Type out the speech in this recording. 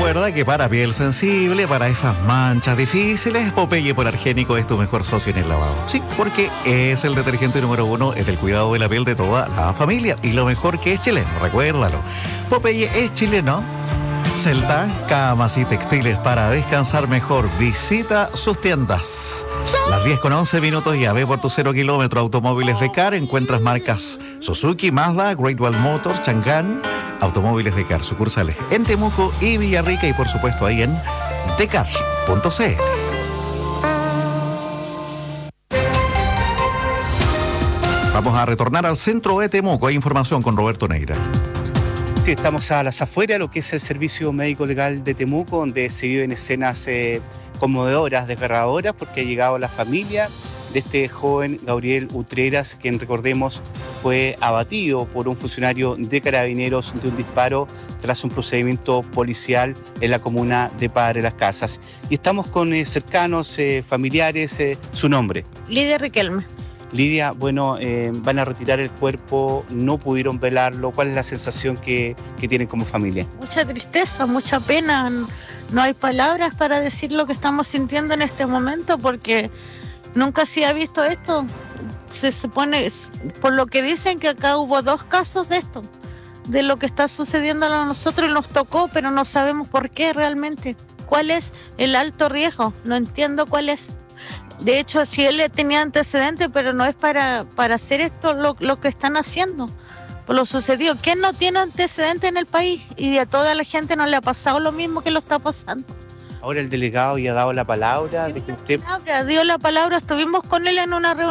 recuerda que para piel sensible, para esas manchas difíciles, Popeye Polargénico es tu mejor socio en el lavado. Sí, porque es el detergente número 1 en el cuidado de la piel de toda la familia. Y lo mejor que es chileno, recuérdalo. Popeye es chileno. Celta, camas y textiles para descansar mejor. Visita sus tiendas. Las 10:11 y a ver por tu 0 kilómetro. Automóviles de Car. Encuentras marcas Suzuki, Mazda, Great Wall Motors, Chang'an. Automóviles de Car, sucursales en Temuco y Villarrica y por supuesto ahí en decar.cl. Vamos a retornar al centro de Temuco. Hay información con Roberto Neira. Sí, estamos a las afueras, lo que es el Servicio Médico Legal de Temuco, donde se viven escenas conmovedoras, desgarradoras, porque ha llegado la familia de este joven Gabriel Utreras, quien, recordemos, fue abatido por un funcionario de Carabineros de un disparo tras un procedimiento policial en la comuna de Padre Las Casas. Y estamos con cercanos, familiares. ¿Su nombre? Lidia Riquelme. Lidia, bueno, van a retirar el cuerpo, no pudieron velarlo. ¿Cuál es la sensación que tienen como familia? Mucha tristeza, mucha pena. No hay palabras para decir lo que estamos sintiendo en este momento porque nunca se ha visto esto. Se supone, por lo que dicen, que acá hubo 2 casos de esto, de lo que está sucediendo a nosotros y nos tocó, pero no sabemos por qué realmente. ¿Cuál es el alto riesgo? No entiendo cuál es. De hecho, si él tenía antecedentes, pero no es para hacer esto lo que están haciendo, por lo sucedido. ¿Quién no tiene antecedentes en el país? Y a toda la gente no le ha pasado lo mismo que lo está pasando. Ahora el delegado ya ha dado la palabra de que usted... Dio la palabra, estuvimos con él en una reunión.